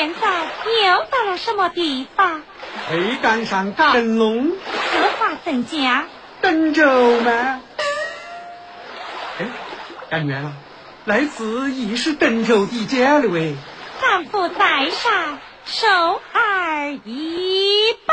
现在又到了什么地方？ 会赶上灯笼。 这话怎讲？ 登州吗？哎，干员了，来自亦是登州地界了喂。 丈夫在上，受儿一